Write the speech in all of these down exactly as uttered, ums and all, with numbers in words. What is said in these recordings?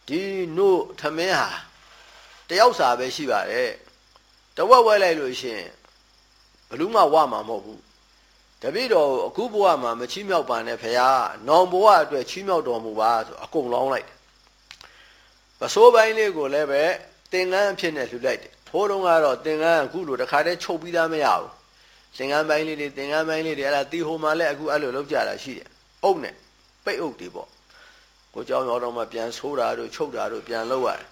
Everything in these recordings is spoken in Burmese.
ဒီနို့ထမင်းဟာတယောက်စာပဲရှိပါတယ်တဝက်ဝဲလိုက်လို့ရှင်ဘလူးမဝမှာမဟုတ်ဘူးတပည့်တော်အခုဘဝမှာမချီးမြှောက်ပါနဲ့ဖေဟာနောင်ဘဝအတွက်ချီးမြှောက်တော်မူပါဆိုအကုန်လောင်းလိုက်ပစိုးပိုင်းလေးကိုလည်းပဲသင်္ကန်းအဖြစ်နဲ့လှူလိုက်တယ်ဖိုးတုံးကတော့သင်္ကန်းအခုလိုတခါတည်းချုပ်ပြီးသားမရဘူးသင်္ကန်းပိုင်းလေးတွေသင်္ကန်းပိုင်းလေးတွေအဲ့ဒါတီဟိုမှာလည်းအခုအဲ့လိုလုပ်ကြတာရှိတယ်အုပ်နဲ့ပိတ်အုပ်တွေပေါ့ကိုเจ้าရောတော်မှာပြန်ဆိုးတာတို့ချုပ်တာတို့ပြန်လုပ်ရတယ်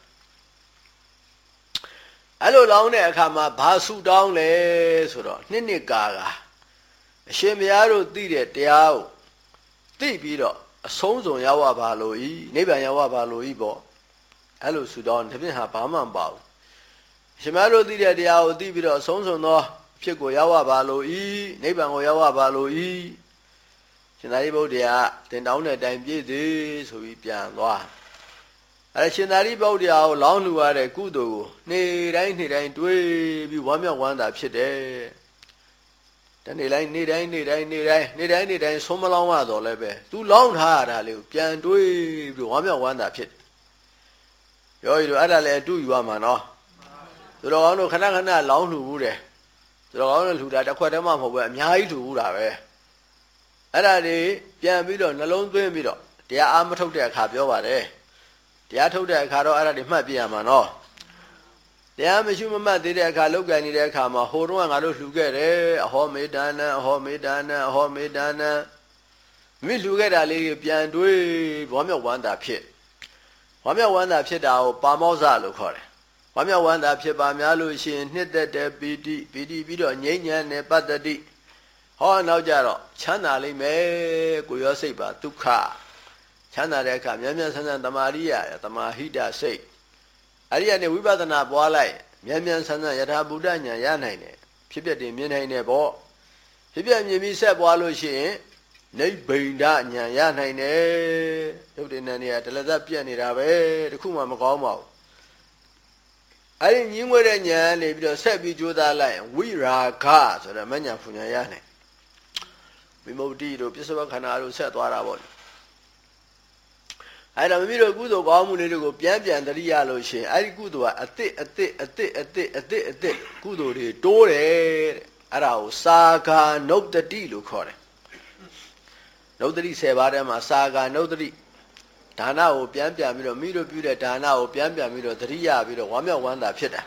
အဲ့လိုလောင်းတဲ့အခါမှာဘာဆူတောင်းလဲဆိုတော့နှစ်နှစ်ကာကအရှင်ဘုရားတို့သိတဲ့တရားကိုသိပြီးတော့အဆုံးစုံရောက်ရပါလို့ဤနိဗ္ဗာန်ရောက်ရပါလို့ဤပေါ့အဲ့လိုဆူတောင်းတပြင်းဟာဘာမှမပါဘူးရှင်ဘုရားတို့သိတဲ့တရားကိုသိပြီးတော့အဆုံးစုံသောအဖြစ်ကိုရောက်ရပါလို့ဤနိဗ္ဗာန်ကိုရောက်ရပါလို့ဤရှင်သာရိပုတ္တရာတင်တောင်းတဲ့အတိုင်းပြည့်သေးဆိုပြီးပြန်သွားအဲ့ရှင်သာရိပုတ္တရာကိုလောင်းလှူရတဲ့ကုသိုလ်ကိုနေ့တိုင်းနေ့တိုင်းတွေးပြီးဝမ်းမြောက်ဝမ်းသာဖြစ်တယ်တနေ့တိုင်းနေ့တိုင်းနေ့တိုင်းနေ့တိုင်းနေ့တိုင်းနေ့တိုင်းဆုံးမလောင်းရတော့လည်းပဲသူလောင်းထားရတာလေးကိုပြန်တွေးပြီးဝမ်းမြောက်ဝမ်းသာဖြစ်တယ်ပြောရတော့အဲ့ဒါလည်းအတူယူရမှာနော်သူတော်ကောင်းတို့ခဏခဏလောင်းလှူဘူးတယ်သူတော်ကောင်းတို့လှူတာတစ်ခွက်တည်းမှမဟုတ်ဘူးအများကြီးလှူဘူးတာပဲအဲ့ဒါတွေပြန်ပြီးတော့နှလုံးသွင်းပြီးတော့တရားအားမထုတ်တဲ့အခါပြောပါတယ်တရားထုတ်တဲ့အခါတော့အဲ့ဒါတွေမှတ်ပြရမှာနော်တရားမရှိမမှတ်သေးတဲ့အခါလောက်ကန်နေတဲ့အခါမှာဟိုတော့ငါတို့လှူခဲ့တယ်အဟောမေတ္တာနံအဟောမေတ္တာနံအဟောမေတ္တာနံမိလှူခဲ့တာလေးပြန်တွေးဝမ်းမြောက်ဝမ်းသာဖြစ်ဝမ်းမြောက်ဝမ်းသာဖြစ်တာကိုပါမောဇလို့ခေါ်တယ်ဝမ်းမြောက်ဝမ်းသာဖြစ်ပါများလို့ရှိရင်နှစ်သက်တဲ့ပီတိပီတိပြီးတော့ငြိမ်းချမ်းတဲ့ပတ္တိဟောနောက်ကြတော့ချမ်းသာလိမ့်မယ်ကိုရောစိတ်ပါဒုက္ခချမ်းသာတဲ့အခါမြဲမြဲဆန်းဆန်းတမာရိယတမာဟိတစိတ်အဲ့ဒီကနေဝိပဿနာပွားလိုက်မြဲမြဲဆန်းဆန်းယထာဘုဒ္ဓဉာဏ်ရနိုင်တယ်ဖြစ်ပျက်တင်မြင်နိုင်တယ်ပေါ့ဖြစ်ပျက်မြင်ပြီးဆက်ပွားလို့ရှိရင်နိဗ္ဗိန္ဒဉာဏ်ရနိုင်တယ်ရုပ်တည်နေနေတလသက်ပြက်နေတာပဲတခုမှမကောင်းပါဘူးအဲ့ဒီညင်းဝဲတဲ့ဉာဏ်နေပြီးတော့ဆက်ပြီးကြိုးစားလိုက်ဝိရာဂဆိုတဲ့မဉဏ်ဖူဉာဏ်ရနိုင်ဝိမုဒ္ဓိတို့ပစ္စုပ္ပခန္ဓာတို့ဆက်သွားတာပေါ့အဲ့တော့မိမိတို့ကုသိုလ်ကောင်းမှုလေးတွေကိုပြန်ပြန်တရိယာလို့ရှိရင်အဲ့ဒီကုသိုလ်ကအသစ်အသစ်အသစ်အသစ်အသစ်အသစ်ကုသိုလ်တွေတိုးတယ်တဲ့အဲ့ဒါကိုစာဂာနုတ္တိလို့ခေါ်တယ်နုတ္တိဆယ်ပါးထဲမှာစာဂာနုတ္တိဒါနကိုပြန်ပြန်ပြီးတော့မိတို့ပြုတဲ့ဒါနကိုပြန်ပြန်ပြီးတော့တရိယာပြီးတော့ဝမ်းမြောက်ဝမ်းသာဖြစ်တာ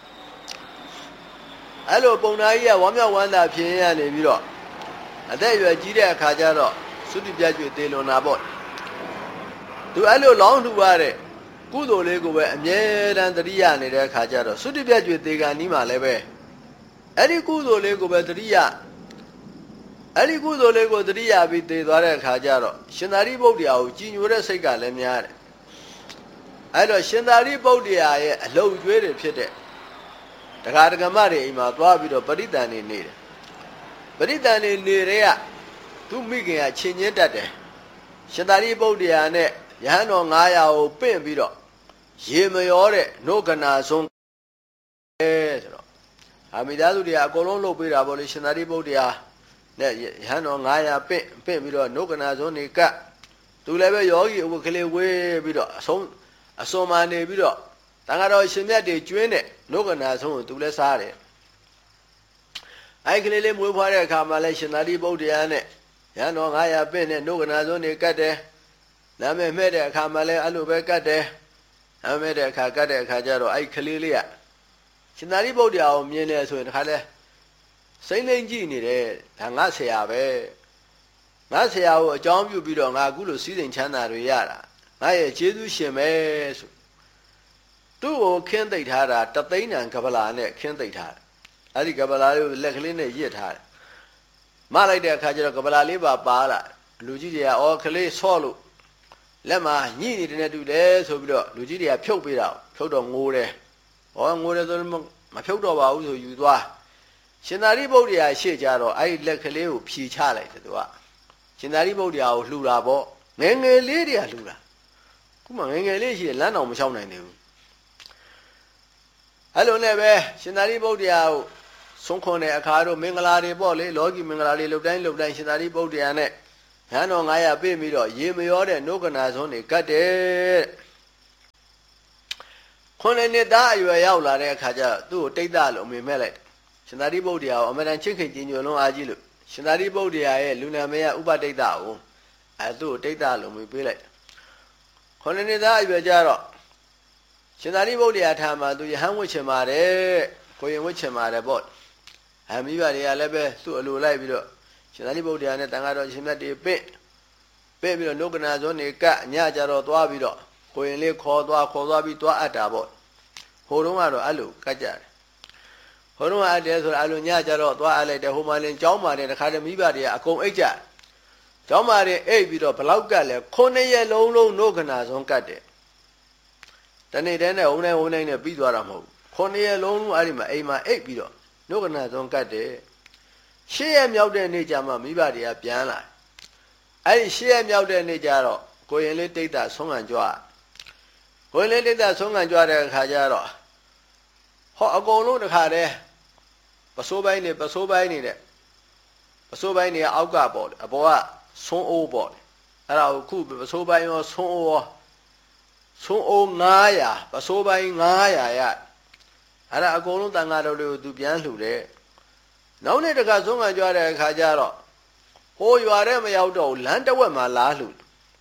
အဲ့လိုပုံနာကြီးကဝမ်းမြောက်ဝမ်းသာဖြစ်ရနေပြီးတော့အသက်အရွယ်ကြီးတဲ့အခါကျတော့သုတိပြည့်ကျွေသေလွန်တာပေါ့သူအဲ့လိုလောင်းလှူရတဲ့ကုသိုလ်လေးကိုပဲအမြဲတမ်းတရိယာနေတဲ့အခါကျတော့သုတိပြည့်ကျွေသေကံနီးမှာလည်းပဲအဲ့ဒီကုသိုလ်လေးကိုပဲတရိယာအဲ့ဒီကုသိုလ်လေးကိုတရိယာပြီးသေသွားတဲ့အခါကျတော့ရှင်သာရိပုတ္တရာကိုကြည်ညိုတဲ့စိတ်ကလည်းများတယ်အဲ့တော့ရှင်သာရိပုတ္တရာရဲ့အလုံကျွေးတွေဖြစ်တဲ့တက္ကဒကမတွေအိမ်မှာသွားပြီးတော့ပရိသန်နေနေတယ်ပရိသန်နေနေတဲ့ကသူမိခင်ကချင်းချင်းတတ်တယ်ရှင်သာရိပုတ္တရာနဲ့ယဟန်တော်ငါးရာကိုပင့်ပြီးတော့ရေမရောတဲ့နှုတ်ကနာဆုံးအဲဆိုတော့အာမိသားစုတွေကအကုန်လုံးလှုပ်ပေးတာပေါ့လေရှင်သာရိပုတ္တရာနဲ့ယဟန်တော်ငါးရာပင့်ပင့်ပြီးတော့နှုတ်ကနာဆုံးနေကသူလည်းပဲယောဂီအဝတ်ကလေးဝေးပြီးတော့အဆုံးအစွန်မာနေပြီးတော့တန်ခါတော်ရှင်မြတ်တွေကျွင်းတဲ့နှုတ်ကနာဆုံးကိုသူလည်းစားတယ်အဲ့ကလေးလေးမွေးဖွားတဲ့အခါမှာလဲရှင်သာရိပုတ္တရာနဲ့ယဟန်တော်ငါးရာပင့်တဲ့နှုတ်ကနာဆုံးနေကတ်တယ်နာမည်မဲ့တဲ့အခါမှာလဲအဲ့လိုပဲကတ်တယ်နာမည်မဲ့တဲ့အခါကတ်တဲ့အခါကျတော့အဲ့ကလေးလေးကရှင်သာရိပုတ္တရာကိုမြင်တယ်ဆိုရင်တခါလဲစိမ့်လိမ့်ကြည့်နေတယ်ဒါငါဆရာပဲငါဆရာကိုအကြောင်းပြုပြီးတော့ငါအခုလိုစည်းစိမ်ချမ်းသာတွေရတာငါရဲ့ကျေးဇူးရှင်ပဲဆိုသူ့ကိုခင်းသိပ်ထားတာတသိန်းတန်ကပလာနဲ့ခင်းသိပ်ထားတယ်အဲ့ဒီကပလာလေးကိုလက်ကလေးနဲ့ရစ်ထားတယ်မလိုက်တဲ့အခါကျတော့ကပလာလေးပါပါလာလူကြီးတွေကအော်ကလေးဆော့လို့လက်မှာညှိနေတဲ့တူတယ်ဆိုပြီးတော့လူကြီးတွေကဖြုတ်ပေးတာဖြုတ်တော့ငိုတယ်ဟောငိုတယ်ဆိုတော့မဖြုတ်တော့ပါဘူးဆိုယူသွားရှင်သာရိပုတ္တရာရှေ့ကြတော့အဲ့ဒီလက်ကလေးကိုဖြီချလိုက်တယ်သူကရှင်သာရိပုတ္တရာကိုလှူတာပေါ့ငယ်ငယ်လေးတွေကလှူတာခုမှငယ်ငယ်လေးရှိတယ်လမ်းတော်မလျှောက်နိုင်သေးဘူးအဲ့လိုနဲ့ပဲရှင်သာရိပုတ္တရာကိုဆုံးခွန်တဲ့အခါတို့မင်္ဂလာတွေပေါ့လေလောကီမင်္ဂလာတွေလှုပ်တိုင်းလှုပ်တိုင်းရှင်သာရိပုတ္တရာနဲ့ဟန်တော်ငါးရာပြည့်ပြီးတော့ရေမရောတဲ့နှုတ်ကနာဆုံးတွေကတ်တယ်ခွန်နှစ်သားအရွယ်ရောက်လာတဲ့အခါကျသူ့ကိုတိတ်တလို့အမေမဲ့လိုက်ရှင်သာရိပုတ္တရာကိုအမှန်တန်ချစ်ခင်ကြည်ညိုလွန်းအားကြီးလို့ရှင်သာရိပုတ္တရာရဲ့လူနာမယဥပတိတ်တကိုအဲသူ့ကိုတိတ်တလို့အမေပေးလိုက်ခွန်နှစ်သားအရွယ်ကျတော့ရှင်သာရိပုတ္တရာထာမှာသူယဟန်ဝှချင်ပါတယ်ကိုရင်ဝှချင်ပါတယ်ပေါ့အမိဘတွေကလည်းပဲသူ့အလိုလိုက်ပြီးတော့ရှင်သာရိပုတ္တရာနဲ့တန်ခါတော်ရှင်မြတ်တွေပင့်ပင့်ပြီးတော့နှုတ်ကနာဇွန်းနေကညကြတော့သွားပြီးတော့ကိုရင်လေးခေါ်သွားခေါ်သွားပြီးသွားအပ်တာပေါ့ဟိုတုန်းကတော့အဲ့လိုကတ်ကြတယ်ဟိုတုန်းကအပ်တယ်ဆိုတော့အဲ့လိုညကြတော့သွားအပ်လိုက်တယ်ဟိုမှာလင်းကျောင်းမာတယ်တခါတည်းမိဘတွေကအကုန်အိတ်ကြကျောင်းမာတယ်အိတ်ပြီးတော့ဘလောက်ကတ်လဲခုနှစ်ရက်လုံးလုံးနှုတ်ကနာဇွန်းကတ်တယ်တနေ့တည်းနဲ့ဝုန်းတိုင်းဝုန်းတိုင်းနဲ့ပြီးသွားတာမဟုတ်ဘူးခုနှစ်ရက်လုံးလုံးအဲ့ဒီမှာအိမ်မှာအိတ်ပြီးတော့နှုတ်ကနာဇွန်းကတ်တယ်ရှစ်ရက်မြောက်တဲ့နေ့ကျမှမိဘတွေကပြန်လာအဲ့ဒီရှစ်ရက်မြောက်တဲ့နေ့ကျတော့ကိုရင်လေးတိတ်တာဆုံးခံကြွားကိုရင်လေးတိတ်တာဆုံးခံကြွားတဲ့အခါကျတော့ဟောအကုန်လုံးတခါတည်းပစိုးပိုင်းနေပစိုးပိုင်းနေတဲ့ပစိုးပိုင်းနေအောက်ကပေါ့အပေါ်ကဆုံးအိုးပေါ့အဲ့ဒါကိုခုပစိုးပိုင်းရောဆုံးအိုးရောဆုံးအိုးငါးရာပစိုးပိုင်းငါးရာရအဲ့ဒါအကုန်လုံးတန်ဃာတော်တွေကိုသူပြန်လှူတယ်နောက်နေ့တခါဆုံးခံကြွားတဲ့အခါကျတော့ဟိုရွာထဲမရောက်တော့လမ်းတစ်ဝက်မှာလားလှူ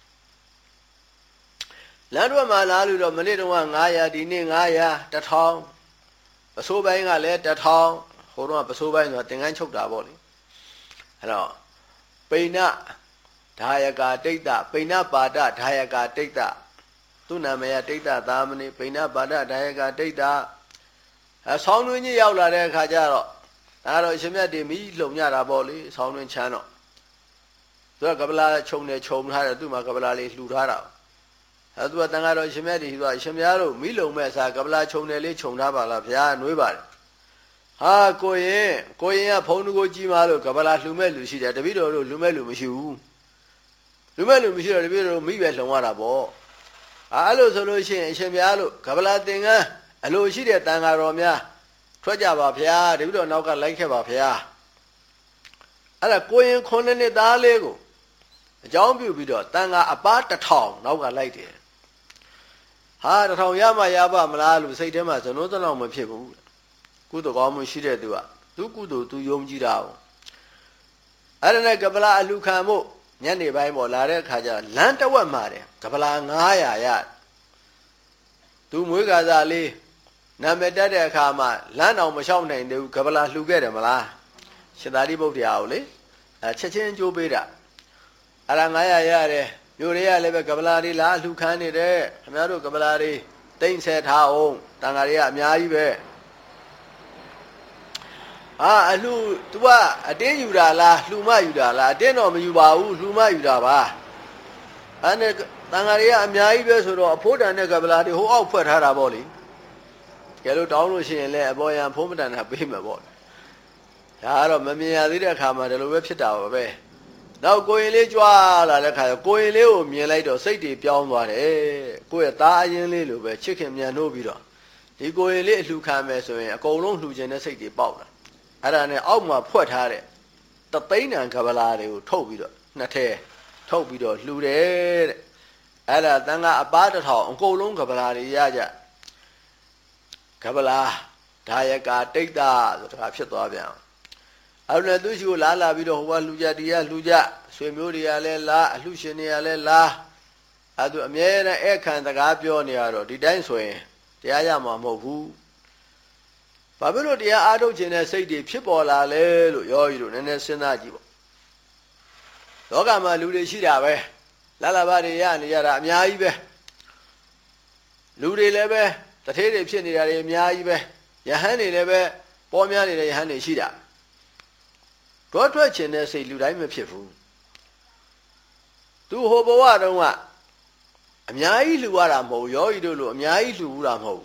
လမ်းတစ်ဝက်မှာလားလှူတော့မနေ့တုန်းကငါးရာဒီနေ့ငါးရာတစ်ထောင်ပစိုးပိုင်းကလည်းတစ်ထောင်ဟိုတော့ပစိုးပိုင်းဆိုတာတင်ကန်းချုပ်တာပေါ့လေအဲ့တော့ပိဏဒါယကာတိတ်တပိဏပါဒဒါယကာတိတ်တသူ့နာမည်ကတိတ်တသာမဏေပိဏပါဒဒါယကာတိတ်တအဲဆောင်းတွင်းကြီးရောက်လာတဲ့အခါကျတော့ဒါတော့ရှင်မြတ်တွေမိလုံညတာပေါ့လေဆောင်းတွင်းချမ်းတော့သူကကပလာခြုံနေခြုံထားတယ်သူ့မှာကပလာလေးလှူထားတာအဲသူကတန်ဃာတော်ရှင်မြတ်တွေသူကရှင်မြတ်တို့မိလုံမဲ့စားကပလာခြုံနေလေးခြုံထားပါလားဗျာနှွေးပါတယ်ဟာကိုရင်ကိုရင်ကဖုံးတကိုကြီးမားလို့ကပလာလှူမဲ့လူရှိတယ်တပည့်တော်တို့လှူမဲ့လူမရှိဘူးလှူမဲ့လူမရှိတော့တပည့်တော်တို့မိပဲလှုံရတာပေါ့အဲ့လိုဆိုလို့ရှိရင်အရှင်မြတ်တို့ကပလာသင်္ကန်းအလိုရှိတဲ့တန်ဃာတော်များထွက်ကြပါဗျာတပည့်တော်နောက်ကလိုက်ခဲ့ပါဗျာအဲ့ဒါကိုရင်ခုနှစ်နှစ်သားလေးကိုအကြောင်းပြုပြီးတော့တန်ဃာအပါတစ်ထောင်နောက်ကလိုက်တယ်ဟာတစ်ထောင်ရမှရပါမလားလို့စိတ်ထဲမှာဇနုသလောက်မဖြစ်ဘူးကုသိုလ်ကောင်းမှုရှိတဲ့သူကသူကုသိုလ်သူယုံကြည်တာကိုအဲ့ဒါနဲ့ကပလာအလူခံဖို့ညနေပိုင်းပေါ်လာတဲ့အခါကျလမ်းတစ်ဝက်မှာတယ်ကပလာငါးရာရသူမွေးကားစားလေးနာမည်တက်တဲ့အခါမှာလမ်းတော်မလျှောက်နိုင်သေးဘူးကပလာလှူခဲ့တယ်မလားရှင်သာရိပုတ္တရာကိုလေအဲချက်ချင်းကြိုးပေးတာအဲ့ဒါငါးရာရတယ်မြို့တွေကလည်းပဲကပလာတွေလားလှူခန်းနေတယ်ခင်ဗျားတို့ကပလာတွေတိမ့်ဆဲထားအောင်တန်ဃာတွေကအများကြီးပဲဟာအလှ तू ကအတင်းယူတာလားလှူမယူတာလားအတင်းတော့မယူပါဘူးလှူမယူတာပါအဲ့နဲ့တန်ဃာတွေကအများကြီးပဲဆိုတော့အဖိုးတန်တဲ့ကပလာတွေဟိုအောက်ဖွဲ့ထားတာပေါ့လေကဲလို့တောင်းလို့ရှိရင်လည်းအပေါ်ရန်ဖုံးမတန်တာပေးမှာပေါ့ဒါကတော့မမြင်ရသေးတဲ့အခါမှာဒီလိုပဲဖြစ်တာပါပဲနောက်ကိုရင်လေးကြွားလာတဲ့အခါကျကိုရင်လေးကိုမြင်လိုက်တော့စိတ်တွေပြောင်းသွားတယ်ကိုယ့်ရဲ့သားအရင်လေးလိုပဲချစ်ခင်မြန်နှိုးပြီးတော့ဒီကိုရင်လေးအလှခံမယ်ဆိုရင်အကုန်လုံးလှူခြင်းတဲ့စိတ်တွေပေါက်လာအဲ့ဒါနဲ့အောက်မှာဖွက်ထားတဲ့တသိန်းတန်ကပလာတွေကိုထုတ်ပြီးတော့နှစ်ထဲထုတ်ပြီးတော့လှူတယ်တဲ့အဲ့ဒါတန်ကအပါတစ်ထောင်အကုန်လုံးကပလာတွေရကြကပလာဒါယကာတိတ်တာဆိုတာဖြစ်သွားပြန်အဲ့ဒါသူရှိကိုလာလာပြီးတော့ဟိုကလှူကြတရားလှူကြဆွေမျိုးတွေကလည်းလာအလှရှင်တွေကလည်းလာအဲ့ဒါအမြဲတမ်းအဲ့ခံစကားပြောနေရတော့ဒီတိုင်းဆိုရင်တရားရမှာမဟုတ်ဘူးဘာဖြစ်လို့တရားအားထုတ်ခြင်းနဲ့စိတ်တွေဖြစ်ပေါ်လာလဲလို့ရောကြီးတို့နည်းနည်းစဉ်းစားကြည့်ပေါ့လောကမှာလူတွေရှိတာပဲလာလာပါတွေရနေရတာအများကြီးပဲလူတွေလည်းပဲတထေးတွေဖြစ်နေတာတွေအများကြီးပဲယဟန်တွေလည်းပဲပေါ်များနေတဲ့ယဟန်တွေရှိတာတော့ထွက်ခြင်းနဲ့စိတ်လူတိုင်းမဖြစ်ဘူးသူဟိုဘဝတုန်းကအများကြီးလှူရတာမဟုတ်ရောကြီးတို့လို့အများကြီးလှူဘူးတာမဟုတ်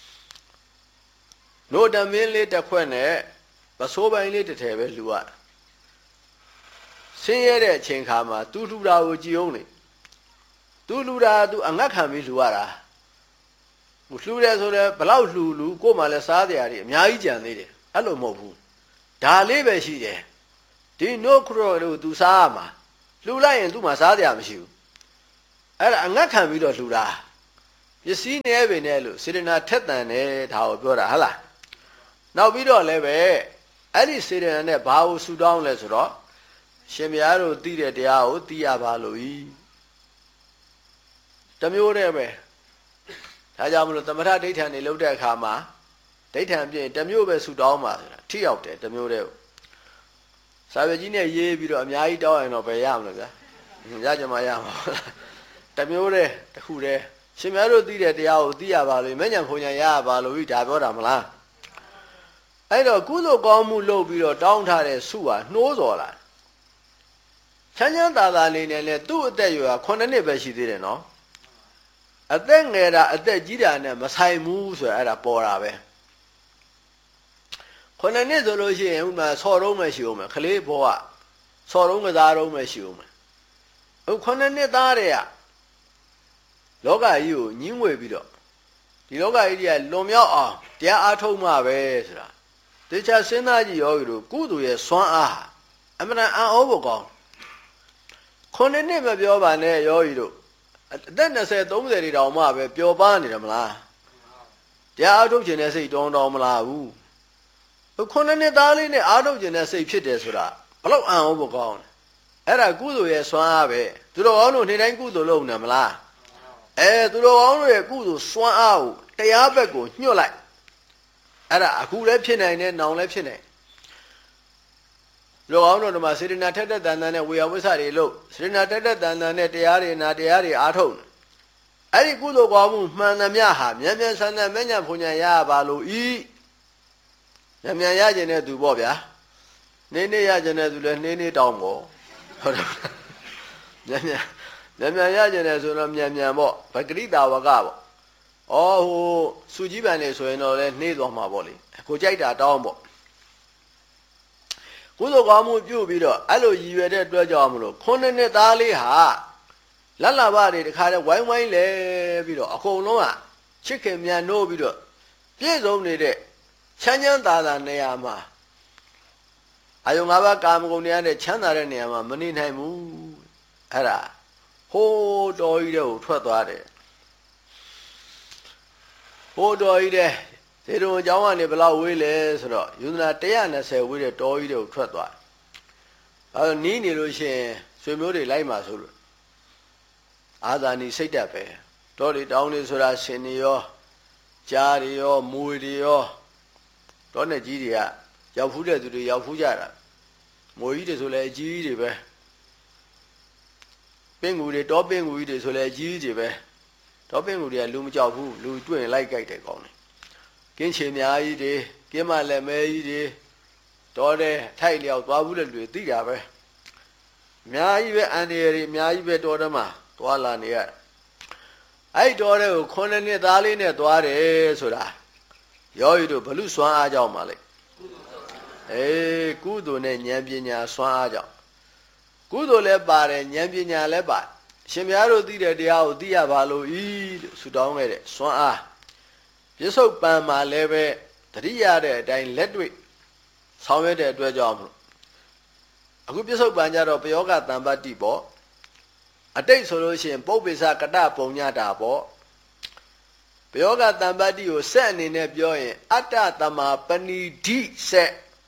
နို့တမင်းလေးတစ်ခွက်နဲ့ပစိုးပိုင်းလေးတစ်ထည်ပဲလှူရဆင်းရဲတဲ့အချိန်ခါမှာသူလှူတာကိုကြည်အောင်လေသူလှူတာသူအငတ်ခံပြီးလှူရတာဟိုလှူတယ်ဆိုတော့ဘလောက်လှူလှူကို့မှလည်းစားကြရတယ်အများကြီးကြံသေးတယ်အဲ့လိုမဟုတ်ဘူးဒါလေးပဲရှိတယ်ဒီနို့ခရောတို့သူစားရမှာလှူလိုက်ရင်သူ့မှာစားကြရမရှိဘူးအဲ့ဒါအငတ်ခံပြီးတော့လှူတာပစ္စည်းနေပဲနဲ့လို့စေတနာထက်တန်တယ်ဒါကိုပြောတာဟုတ်လားနောက်ပြီးတော့လည်းပဲအဲ့ဒီစေတနာနဲ့ဘာကိုဆူတောင်းလဲဆိုတော့ရှင်ဘုရားတို့သိတဲ့တရားကိုသိရပါလို့ဤတမျိုးတည်းပဲဒါကြောင့်မလို့သမထဒိဋ္ဌံနေလုပ်တဲ့အခါမှာဒိဋ္ဌံပြင်တမျိုးပဲဆူတောင်းပါဆိုတာထိရောက်တယ်တမျိုးတည်းကိုစာပေကြီးနဲ့ရေးပြီးတော့အများကြီးတောင်းရင်တော့ဘယ်ရမလဲဗျာရကြမှာရမှာတမျိုးတည်းတစ်ခုတည်းရှင်ဘုရားတို့သိတဲ့တရားကိုသိရပါလို့မဉ္ဇဉ်ဘုံညာရပါလို့ဤဒါပြောတာမလားအဲ့တော့ကုသိုလ်ကောင်းမှုလုပ်ပြီးတော့တောင်းထားတဲ့ဆုဟာနှိုးစော်လာချမ်းချမ်းသာသာလေးနဲ့လေသူ့အသက်အရွယ်ကခုနှစ်နှစ်ပဲရှိသေးတယ်နော်အသက်ငယ်တာအသက်ကြီးတာနဲ့မဆိုင်ဘူးဆိုရအဲ့ဒါပေါ်တာပဲခုနှစ်နှစ်ဆိုလို့ရှိရင်ဥမာဆော်တော့မှရှိဦးမယ်ခလေးဘောကဆော်တော့ကစားတော့မှရှိဦးမယ်အခုခုနှစ်နှစ်သားတွေကလောကကြီးကိုညှင်းဝေပြီးတော့ဒီလောကကြီးတွေကလွန်မြောက်အောင်တရားအားထုတ်မှပဲဆိုတာတေချာစဉ်းစားကြည့်ရောတို့ကုသိုလ်ရဲ့စွမ်းအားအမှန်တန်အံ့ဩဖို့ကောင်းခုနှစ်နှစ်မပြောပါနဲ့ရောကြီးတို့အသက်၂၀ ၃၀တွေတောင်မှပဲပျော်ပါနေတယ်မလားတရားအားထုတ်ခြင်းနဲ့စိတ်တောင်းတောင်းမလားဘူးခုနှစ်နှစ်သားလေးနဲ့အားထုတ်ခြင်းနဲ့စိတ်ဖြစ်တယ်ဆိုတာဘလို့အံ့ဩဖို့ကောင်းအဲ့ဒါကုသိုလ်ရဲ့စွမ်းအားပဲသူတော်ကောင်းတို့နေ့တိုင်းကုသိုလ်လုပ်နေမလားအဲသူတော်ကောင်းတို့ရဲ့ကုသိုလ်စွမ်းအားကိုတရားဘက်ကိုညှို့လိုက်အဲ့ဒါအခုလည်းဖြစ်နိုင်တယ်နောင်လည်းဖြစ်နိုင်လူကောင်းတို့ဓမ္မစေတနာထက်တဲ့တန်တန်နဲ့ဝေယဝိဆတွေလို့စေတနာထက်တဲ့တန်တန်နဲ့တရားတွေနာတရားတွေအားထုတ်အဲ့ဒီကုသိုလ်ကောင်းမှုမှန်သမျှဟာမြန်မြန်ဆန်ဆန်မဉ္ဇဉ်ဘုံညာရပါလို့ဤမြန်မြန်ရခြင်းတဲ့သူပေါ့ဗျာနေနေရခြင်းတဲ့သူလည်းနေနေတောင်းပေါ့ဟုတ်တယ်မြန်မြန်မြန်မြန်ရခြင်းတဲ့ဆိုတော့မြန်မြန်ပေါ့ဗကရိတာဝကပေါ့အော်ဟိုစူကြီးပန်နေဆိုရင်တော့လည်းနှေးသွားမှာပေါ့လေကိုကြိုက်တာတောင်းပေါ့ကုသိုလ်ကောင်းမှုပြုပြီးတော့အဲ့လိုရည်ရွယ်တဲ့အတွက်ကြောင့်မလို့ခုနှစ်နှစ်သားလေးဟာလတ်လာပါတွေတခါတည်းဝိုင်းဝိုင်းလဲပြီးတော့အကုန်လုံးကချစ်ခင်မြန်နိုးပြီးတော့ပြည့်စုံနေတဲ့ချမ်းချမ်းသာသာနေရာမှာအာယုံ၅ပါးကာမဂုဏ်တရားနဲ့ချမ်းသာတဲ့နေရာမှာမနေနိုင်ဘူးအဲ့ဒါဟိုးတော်ကြီးတဲ့ကိုထွက်သွားတယ်ဟိုးတော်ကြီးတဲ့သေတော်အကြောင်းကနေဘယ်လောက်ဝေးလဲဆိုတော့ယူဇနာ၁၂၀ဝေးတဲ့တော်ကြီးတဲ့ကိုထွက်သွားအဲနီးနေလို့ရှိရင်ဆွေမျိုးတွေလိုက်မှာဆိုလို့အာသာနီစိတ်တက်ပဲတော်တွေတောင်းနေဆိုတာရှင်နေရောကြားတွေရောမွေတွေရောတော်နဲ့ကြီးတွေကရောက်ဖူးတဲ့သူတွေရောက်ဖူးကြတာမွေကြီးတွေဆိုလဲအကြီးတွေပဲပင်ကူတွေတောပင်ကူကြီးတွေဆိုလဲအကြီးတွေပဲတောပင်ကူတွေကလူမကြောက်ဘူးလူတွေ့ရင်လိုက်ကြိုက်တယ်ကောင်းတယ်ကင်းချေများကြီးတွေကင်းမလက်မဲကြီးတွေတော်တယ်ထိုက်လျောက်သွားဘူးတဲ့လူတွေသိတာပဲအများကြီးပဲအန်ဒီရီအများကြီးပဲတော်တယ်မှာသွားလာနေရအဲ့တော်တဲ့ကိုခုနှစ်နှစ်သားလေးနဲ့သွားတယ်ဆိုတာရောရီတို့ဘလူစွမ်းအားကြောင့်ပါလေအေးကုသိုလ်နဲ့ဉာဏ်ပညာစွမ်းအားကြောင့်ကုသိုလ်လည်းပါတယ်ဉာဏ်ပညာလည်းပါရှင်များတို့သိတဲ့တရားကိုသိရပါလို့ဤလို့ဆုတောင်းခဲ့တဲ့စွမ်းအားပြစ္ဆုတ်ပံမှာလည်းပဲတတိယတဲ့အတိုင်းလက်တွေ့ဆောင်ရွက်တဲ့အတွက်ကြောင့်အခုပြစ္ဆုတ်ပံကြတော့ပယောဂတံပတ္တိပေါ့အတိတ်ဆိုလို့ရှိရင်ပုပ္ပိသကတပုံညတာပေါ့ပယောဂတံပတ္တိကိုဆက်အနေနဲ့ပြောရင်အတ္တတမပဏိဓိဆက်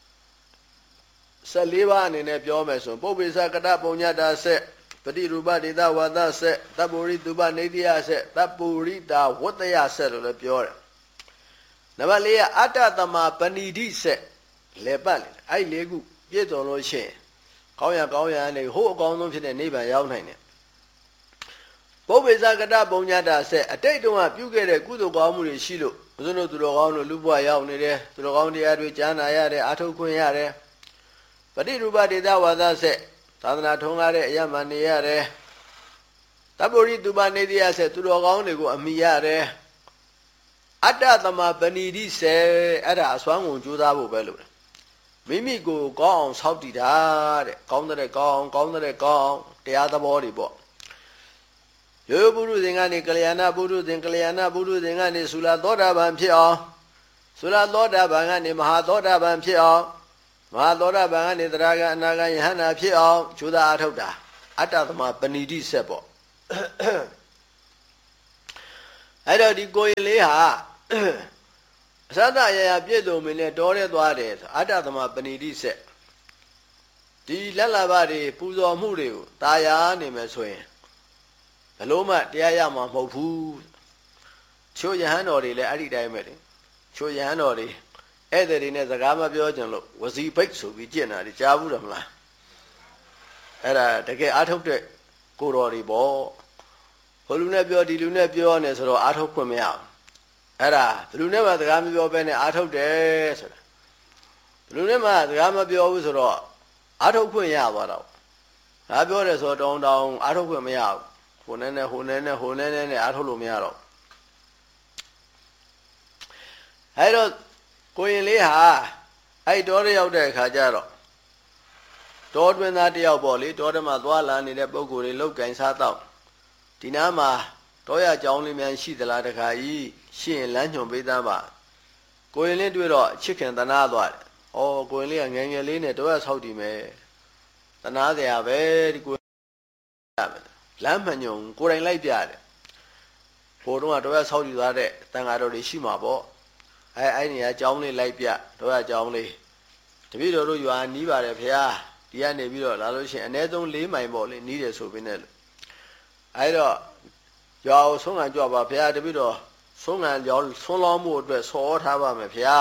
ဆက်လေးပါးအနေနဲ့ပြောမယ်ဆိုပုပ္ပိသကတပုံညတာဆက်ပတိရူပဒေသဝါဒဆက်တပ္ပုရိတုပနေတိယဆက်တပ္ပုရိတာဝတ္တယဆက်လို့လည်းပြောတယ်နံပါတ်၄ကအတ္တတမပဏိဓိဆက်လဲပတ်လေအဲ့ဒီလေးခုပြည့်စုံလို့ရှိရင်ကောင်းရကောင်းရနေဟိုးအကောင်းဆုံးဖြစ်တဲ့နိဗ္ဗာန်ရောက်နိုင်တယ်ပုပ္ပိသကတပုံညတာဆက်အတိတ်တုန်းကပြုခဲ့တဲ့ကုသိုလ်ကောင်းမှုတွေရှိလို့ဘုရားတို့သူတော်ကောင်းတို့လူဘဝရောက်နေတယ်သူတော်ကောင်းတရားတွေကြားနာရတယ်အာထုတ်ခွင့်ရတယ်ပတိရူပဒေသဝါဒဆက်သာသနာထုံးကားတဲ့အရမှန်နေရတယ်တပ္ပုရိတုပနေတိယဆက်သူတော်ကောင်းတွေကိုအမိရတယ်အတ္တသမပဏိဓိဆက်အဲ့ဒါအစွမ်းကုန်ကြိုးစားဖို့ပဲလို့မိမိကိုကောင်းအောင်ဆောက်တည်တာတဲ့ကောင်းတဲ့ကောင်းကောင်းတဲ့ကောင်းတရားသဘောတွေပေါ့ရိုးရိုးပုရုဇဉ်ကနေကလျာဏပုရုဇဉ်ကလျာဏပုရုဇဉ်ကနေသုလသောတာပန်ဖြစ်အောင်သုလသောတာပန်ကနေမဟာသောတာပန်ဖြစ်အောင်မဟာသောတာပန်ကနေသရဂံအနာဂံယဟန္တာဖြစ်အောင်ကျိုးသားအထုတ်တာအတ္တသမပဏိဓိဆက်ပေါ့အဲ့တော့ဒီကိုရင်လေးဟာအစသအရာရာပြည့်စုံမင်းနဲ့တောထဲသွားတယ်ဆိုအတ္တသမပဏိတိဆက်ဒီလက်လာဘတွေပူဇော်မှုတွေကိုတာယာနေမယ်ဆိုရင်ဘလို့မှတရားရမှာမဟုတ်ဘူးချို့ယဟန်တော်တွေလည်းအဲ့ဒီတိုင်းပဲလေချို့ယဟန်တော်တွေဧည့်သည်တွေနဲ့စကားမပြောကြလို့ဝစီဘိတ်ဆိုပြီးကြင်တာတွေကြားဘူးတယ်မလားအဲ့ဒါတကယ်အားထုတ်တဲ့ကိုတော်တွေပေါ့ဟိုလူနဲ့ပြောဒီလူနဲ့ပြောနေဆိုတော့အားထုတ်ခွင့်မရဘူးအဲ့ဒါဘလူနဲ့မှစကားမပြောဘဲနဲ့အားထုတ်တယ်ဆိုတာဘလူနဲ့မှစကားမပြောဘူးဆိုတော့အားထုတ်ခွင့်ရသွားတော့ဒါပြောတယ်ဆိုတော့တောင်းတောင်းအားထုတ်ခွင့်မရဘူးဟိုနဲ့နဲ့ဟိုနဲ့နဲ့ဟိုနဲ့နဲ့နဲ့အားထုတ်လို့မရတော့အဲ့တော့ကိုရင်လေးဟာအဲ့တောရရောက်တဲ့အခါကျတော့တောတွင်သားတယောက်ပေါ့လေတောထဲမှာသွားလာနေတဲ့ပုံကိုယ်တွေလောက်ကင်စားတော့ဒီနားမှာတောရကြောင်းလေးများရှိသလားတခါကြီးရှိရင်လမ်းညွှန်ပေးသားပါကိုရင်လေးတွေ့တော့ချစ်ခင်သနာသွားတယ်ဩကိုရင်လေးကငယ်ငယ်လေးနဲ့တောရဆောက်တည်မယ်သနာစရာပဲဒီကိုလမ်းမညွှန်ကိုယ်တိုင်လိုက်ပြတယ်ဘိုးတော့တောရဆောက်တည်သွားတဲ့တန်ဃာတော်တွေရှိမှာပေါ့အဲအဲ့နေရာကြောင်းလေးလိုက်ပြတောရကြောင်းလေးတပည့်တော်တို့ရွာနီးပါတယ်ဖေဟာဒီကနေပြီးတော့လာလို့ရှိရင်အနည်းဆုံး၄မိုင်ပေါ့လေနီးတယ်ဆိုပြီးနဲ့အဲ့တော့ရွာကိုဆုံးခံကြွပါဖေဟာတပည့်တော်ဆုံးခံကြောင်းဆုံးလောင်းမှုအတွက်ဆော်ထားပါမယ်ဖေဟာ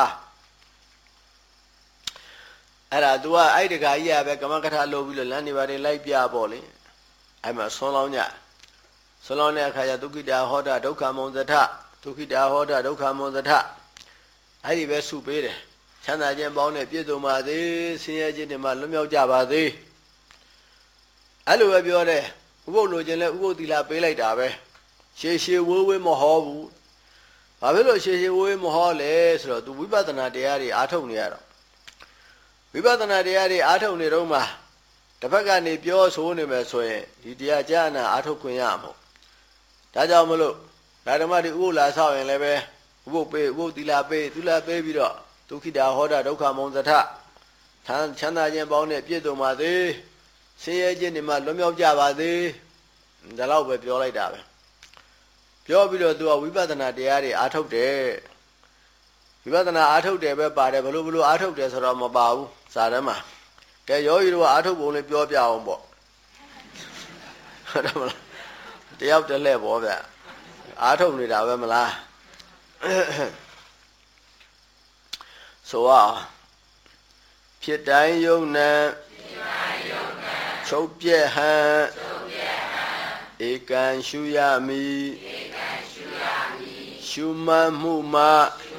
အဲ့ဒါ तू ကအဲ့တခါကြီးရပဲကမကထလုပ်ပြီးတော့လမ်းနေပါတယ်လိုက်ပြပေါ့လေအဲ့မှာဆုံးလောင်းညဆုံးလောင်းတဲ့အခါကျဒုက္ခိတာဟောတာဒုက္ခမုံသထဒုက္ခိတာဟောတာဒုက္ခမုံသထအဲ့ဒီပဲစုပေးတယ်ချမ်းသာခြင်းပေါင်းနဲ့ပြည့်စုံပါစေဆင်းရဲခြင်းတွေမှာလွတ်မြောက်ကြပါစေအဲ့လိုပဲပြောတယ်ဥပုပ်လိုခြင်းလဲဥပုပ်သီလပေးလိုက်တာပဲရှေရှေဝေးဝေးမဟောဘူးဘာဖြစ်လို့ရှေရှေဝေးဝေးမဟောလဲဆိုတော့ तू ဝိပဿနာတရားတွေအားထုတ်နေရတော့ဝိပဿနာတရားတွေအားထုတ်နေတော့မှတစ်ဖက်ကနေပြောဆိုနေမယ်ဆိုရင်ဒီတရားကြားနာအားထုတ်ခွင့်ရမှာဒါကြောင့်မလို့ဓမ္မတွေဥပုပ်လာဆောက်ရင်လည်းပဲဥပုပ်ပေးဥပုပ်သီလပေးသီလပေးပြီးတော့ဒုက္ခိတာဟောတာဒုက္ခမုံသထချမ်းသာခြင်းပေါင်းနဲ့ပြည့်စုံပါစေဆင်းရဲခြင်းတွေမှာလွတ်မြောက်ကြပါစေဒါတော့ပဲပြောလိုက်တာပဲပြောပြီးတော့ तू ကဝိပဿနာတရားတွေအားထုတ်တယ်ဝိပဿနာအားထုတ်တယ်ပဲပါတယ်ဘလို့ဘလို့အားထုတ်တယ်ဆိုတော့မပါဘူးစာထဲမှာကဲယောဂီတို့ကအားထုတ်ပုံလေးပြောပြအောင်ပေါ့ဟုတ်တယ်မလားတယောက်တလှည့်ပေါ့ဗျအားထုတ်နေတာပဲမလားဆိုအောင်ဖြစ်တိုင်းယုံနံချုပ်ပြက်ဟံဧကံရှုရမည်ရှုမှတ်မှုမှ